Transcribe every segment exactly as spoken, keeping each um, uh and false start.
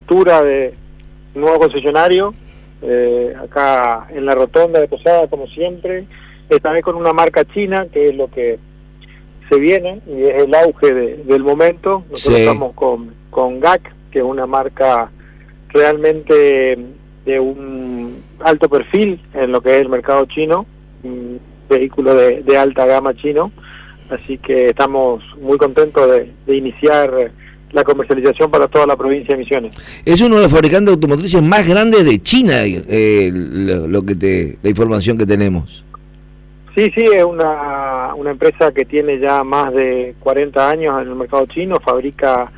apertura de un nuevo concesionario, eh, acá en la rotonda de Posada, como siempre, esta vez con una marca china, que es lo que se viene, y es el auge de, del momento. Nosotros sí. estamos con, con G A C, que es una marca realmente de un alto perfil en lo que es el mercado chino, un vehículo de, de alta gama chino, así que estamos muy contentos de, de iniciar la comercialización para toda la provincia de Misiones. Es uno de los fabricantes automotrices más grandes de China, eh, lo, lo que te, la información que tenemos. Sí, sí, es una, una empresa que tiene ya más de cuarenta años en el mercado chino, fabrica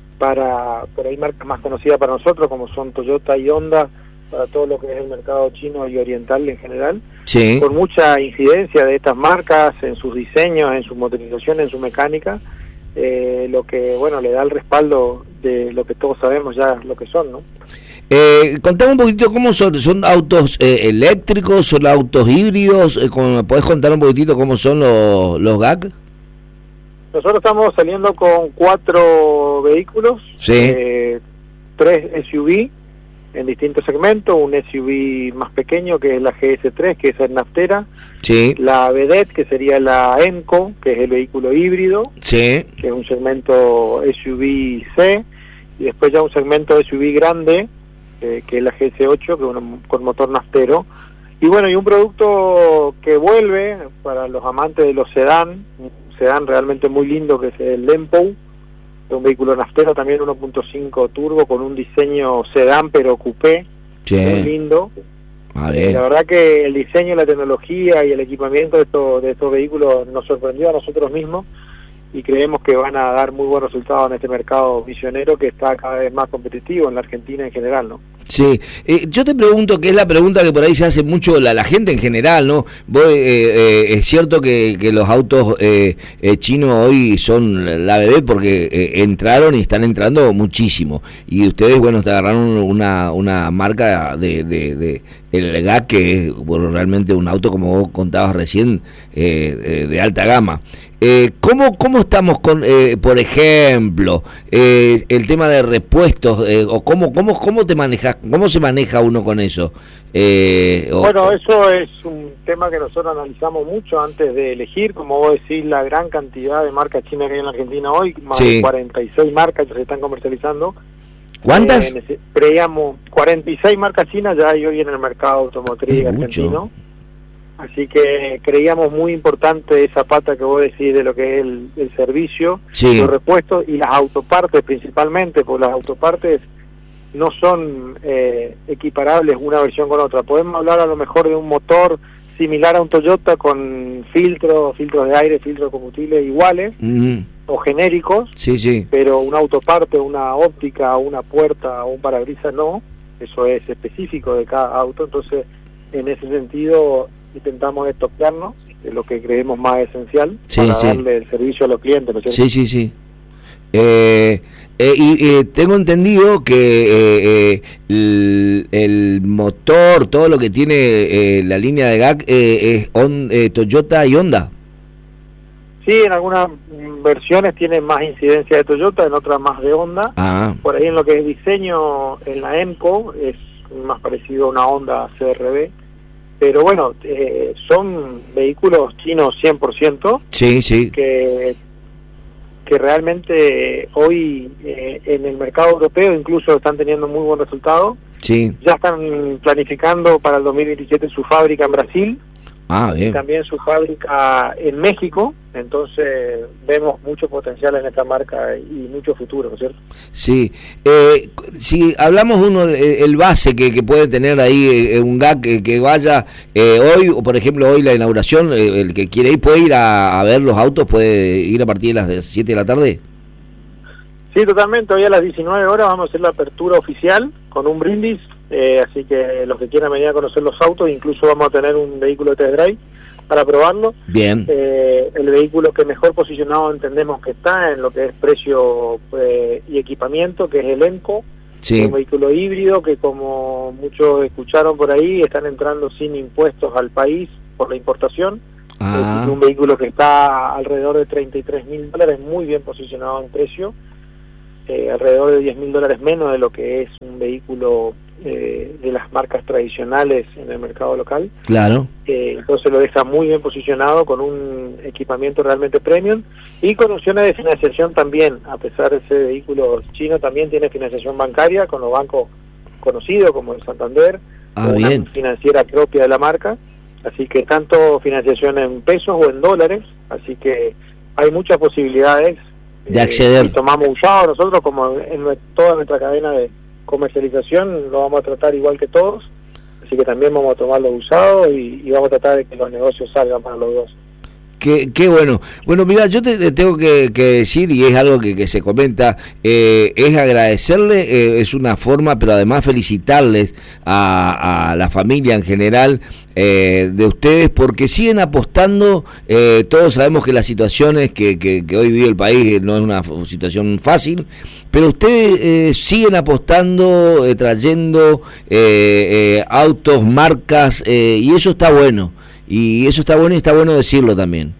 para, por ahí marcas más conocidas para nosotros, como son Toyota y Honda, para todo lo que es el mercado chino y oriental en general, sí. Con mucha incidencia de estas marcas en sus diseños, en su motorización, en su mecánica, eh, lo que, bueno, le da el respaldo de lo que todos sabemos ya lo que son, ¿no? Eh, contame un poquitito cómo son, ¿son autos eh, eléctricos, son autos híbridos? Eh, ¿Me podés contar un poquitito cómo son los, los G A C? Nosotros estamos saliendo con cuatro vehículos, sí. eh, tres S U V en distintos segmentos, un S U V más pequeño que es la G S tres, que es el naftera, sí. la Vedette, que sería la EMCO, que es el vehículo híbrido, sí. que es un segmento S U V C, y después ya un segmento S U V grande, eh, que es la G S ocho, que es una, con motor naftero, y bueno, y un producto que vuelve para los amantes de los sedán, un sedán realmente muy lindo que es el Lempo, un vehículo naftero también uno punto cinco turbo con un diseño sedán pero coupé, sí. Muy lindo. A ver. Eh, la verdad que el diseño, la tecnología y el equipamiento de estos, de estos vehículos nos sorprendió a nosotros mismos y creemos que van a dar muy buenos resultados en este mercado misionero que está cada vez más competitivo en la Argentina en general, ¿no? Sí, eh, yo te pregunto, que es la pregunta que por ahí se hace mucho la, la gente en general, ¿no? Vos, eh, eh, es cierto que, que los autos eh, eh, chinos hoy son la bebé porque eh, entraron y están entrando muchísimo, y ustedes, bueno, te agarraron una, una marca de, de, de el G A C, que es, bueno, realmente un auto, como vos contabas recién, eh, de alta gama. Eh, ¿cómo, ¿Cómo estamos con, eh, por ejemplo, eh, el tema de repuestos, eh, o cómo, cómo, cómo te manejas, cómo se maneja uno con eso? Eh, o, bueno, eso es un tema que nosotros analizamos mucho antes de elegir, como vos decís, la gran cantidad de marcas chinas que hay en la Argentina hoy, más sí. de cuarenta y seis marcas que se están comercializando. ¿Cuántas? Eh, creíamos cuarenta y seis marcas chinas ya hay hoy en el mercado automotriz argentino. Así que creíamos muy importante esa pata que vos decís de lo que es el, el servicio, sí. los repuestos y las autopartes principalmente, porque las autopartes no son eh, equiparables una versión con otra. Podemos hablar a lo mejor de un motor similar a un Toyota con filtros, filtros de aire, filtros de combustible iguales mm. o genéricos, sí, sí. pero una autoparte, una óptica, una puerta o un parabrisas no, eso es específico de cada auto. Entonces, en ese sentido intentamos estoquearnos, que es lo que creemos más esencial, sí, para sí. darle el servicio a los clientes, ¿no es cierto? Sí, sí, sí. Eh, eh, y eh, tengo entendido que eh, eh, el, el motor, todo lo que tiene eh, la línea de G A C eh, es on, eh, Toyota y Honda. Sí, en algunas versiones tiene más incidencia de Toyota, en otras más de Honda. Ah. Por ahí en lo que es diseño, en la EMCO es más parecido a una Honda C R V. Pero bueno, eh, son vehículos chinos cien por ciento, sí, sí. que, que realmente hoy eh, en el mercado europeo incluso están teniendo muy buen resultado. Sí. Ya están planificando para el dos mil veintisiete su fábrica en Brasil. Ah, bien. Y también su fábrica en México, entonces vemos mucho potencial en esta marca y mucho futuro, ¿no es cierto? Sí, eh, si hablamos de uno, el base que, que puede tener ahí eh, un G A C que, que vaya eh, hoy, o por ejemplo hoy la inauguración, eh, el que quiere ir puede ir a, a ver los autos, puede ir a partir de las siete de la tarde. Sí, totalmente, hoy a las diecinueve horas vamos a hacer la apertura oficial con un brindis. Eh, así que los que quieran venir a conocer los autos, incluso vamos a tener un vehículo de test drive para probarlo. Bien. Eh, el vehículo que mejor posicionado entendemos que está en lo que es precio eh, y equipamiento, que es el EMCO, sí. Un vehículo híbrido que, como muchos escucharon por ahí, están entrando sin impuestos al país por la importación. Ah. Es un vehículo que está alrededor de treinta y tres mil dólares, muy bien posicionado en precio. eh, alrededor de diez mil dólares menos de lo que es un vehículo eh, de las marcas tradicionales en el mercado local. Claro. Eh, entonces lo deja muy bien posicionado con un equipamiento realmente premium y con opciones de financiación también, a pesar de ser vehículo chino, también tiene financiación bancaria con los bancos conocidos como el Santander, ah, una bien. financiera propia de la marca, así que tanto financiación en pesos o en dólares, así que hay muchas posibilidades de acceder. Eh, y tomamos usado nosotros, como en toda nuestra cadena de comercialización, lo vamos a tratar igual que todos, así que también vamos a tomar los usados y, y vamos a tratar de que los negocios salgan para los dos. Qué, qué bueno. Bueno, mira, yo te, te tengo que, que decir, y es algo que, que se comenta, eh, es agradecerle, eh, es una forma, pero además felicitarles a, a la familia en general eh, de ustedes, porque siguen apostando. Eh, todos sabemos que las situaciones que, que, que hoy vive el país no es una situación fácil, pero ustedes eh, siguen apostando, eh, trayendo eh, eh, autos, marcas, eh, y eso está bueno. Y eso está bueno y está bueno decirlo también.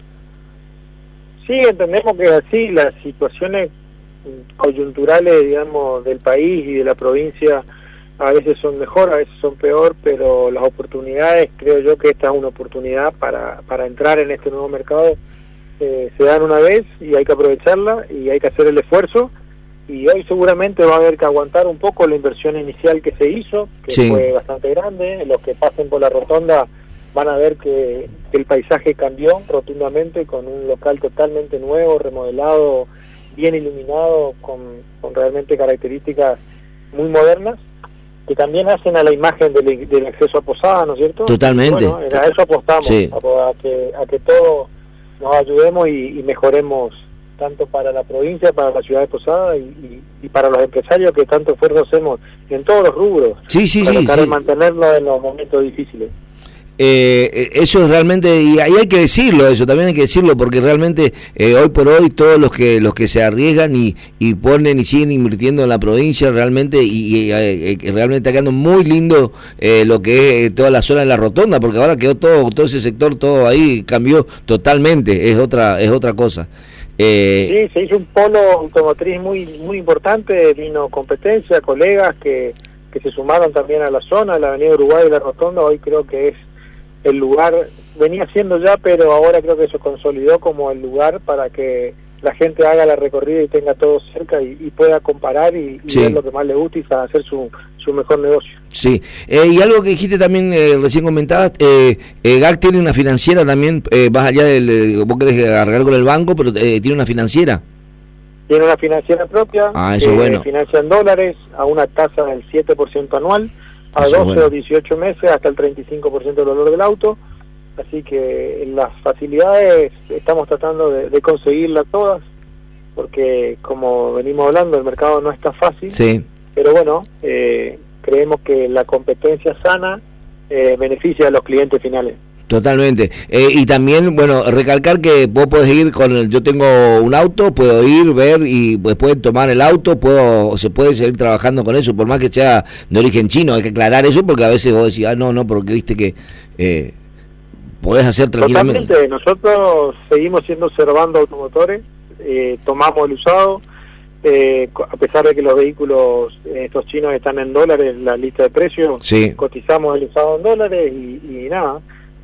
Sí, entendemos que así las situaciones coyunturales, digamos, del país y de la provincia a veces son mejor, a veces son peor, pero las oportunidades, creo yo que esta es una oportunidad para, para entrar en este nuevo mercado, eh, se dan una vez y hay que aprovecharla y hay que hacer el esfuerzo, y hoy seguramente va a haber que aguantar un poco la inversión inicial que se hizo, que sí. fue bastante grande. Los que pasen por la rotonda van a ver que, que el paisaje cambió rotundamente, con un local totalmente nuevo, remodelado, bien iluminado, con, con realmente características muy modernas, que también hacen a la imagen del, del acceso a Posada, ¿no es cierto? Totalmente. Y bueno, a eso apostamos, sí. a, a, que, a que todos nos ayudemos y, y mejoremos, tanto para la provincia, para la ciudad de Posada y, y, y para los empresarios que tanto esfuerzo hacemos en todos los rubros, sí, sí, para sí, tratar sí. de mantenerlo en los momentos difíciles. Eh, eso es realmente, y ahí hay que decirlo, eso también hay que decirlo, porque realmente eh, hoy por hoy todos los que los que se arriesgan y, y ponen y siguen invirtiendo en la provincia realmente, y, y eh, realmente está quedando muy lindo eh, lo que es toda la zona de la rotonda, porque ahora quedó todo todo ese sector, todo ahí cambió totalmente, es otra es otra cosa. Eh, sí, se hizo un polo automotriz muy muy importante, vino competencia, colegas que, que se sumaron también a la zona, la avenida Uruguay y la rotonda, hoy creo que es el lugar, venía siendo ya, pero ahora creo que se consolidó como el lugar para que la gente haga la recorrida y tenga todo cerca y, y pueda comparar y, y sí. ver lo que más le gusta y para hacer su, su mejor negocio. Sí, eh, y algo que dijiste también, eh, recién comentabas, eh, eh, G A C tiene una financiera también, eh, vas allá, del, vos querés arreglar con el banco, pero eh, tiene una financiera. Tiene una financiera propia, ah, eso que bueno. financia en dólares a una tasa del siete por ciento anual, a doce bueno. o dieciocho meses hasta el treinta y cinco por ciento del valor del auto, así que las facilidades estamos tratando de, de conseguirlas todas, porque como venimos hablando, el mercado no está fácil, sí. pero bueno, eh, creemos que la competencia sana eh, beneficia a los clientes finales. Totalmente. Eh, y también, bueno, recalcar que vos podés ir con el, yo tengo un auto, puedo ir, ver y después tomar el auto, puedo se puede seguir trabajando con eso, por más que sea de origen chino, hay que aclarar eso porque a veces vos decís, ah, no, no, porque viste que eh, podés hacer tranquilamente. Totalmente, nosotros seguimos siendo Servando Automotores, eh, tomamos el usado, eh, a pesar de que los vehículos eh, estos chinos están en dólares, la lista de precios, sí. cotizamos el usado en dólares y, y nada,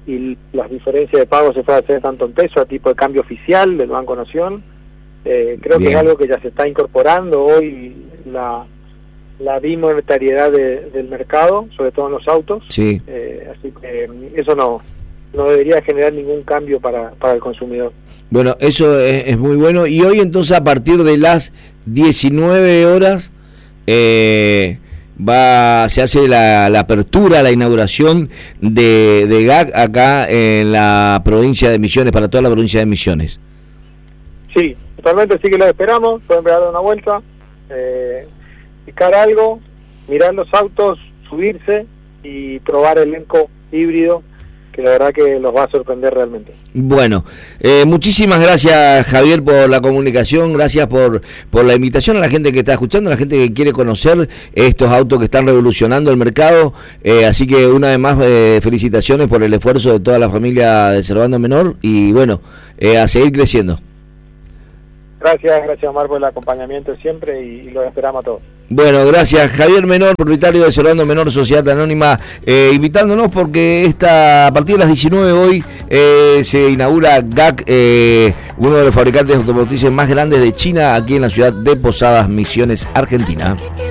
y las diferencias de pago se pueden hacer tanto en peso a tipo de cambio oficial del Banco Nación. Eh, creo Bien. que es algo que ya se está incorporando hoy, la, la bimonetariedad de, del mercado, sobre todo en los autos. Sí. Eh, así que eso no, no debería generar ningún cambio para, para el consumidor. Bueno, eso es, es muy bueno. Y hoy entonces a partir de las diecinueve horas... Eh, va se hace la, la apertura, la inauguración de, de G A C acá en la provincia de Misiones, para toda la provincia de Misiones. Sí, totalmente, sí que lo esperamos, pueden dar una vuelta, eh, picar algo, mirar los autos, subirse y probar el Lenco híbrido, que la verdad que los va a sorprender realmente. Bueno, eh, muchísimas gracias, Javier, por la comunicación, gracias por por la invitación a la gente que está escuchando, a la gente que quiere conocer estos autos que están revolucionando el mercado, eh, así que una vez más eh, felicitaciones por el esfuerzo de toda la familia de Servando Menor y bueno, eh, a seguir creciendo. Gracias, gracias Omar por el acompañamiento siempre y, y los esperamos a todos. Bueno, gracias. Javier Menor, propietario de Servando Menor Sociedad Anónima, eh, invitándonos porque esta, a partir de las diecinueve hoy eh, se inaugura G A C, eh, uno de los fabricantes automotrices más grandes de China, aquí en la ciudad de Posadas Misiones, Argentina.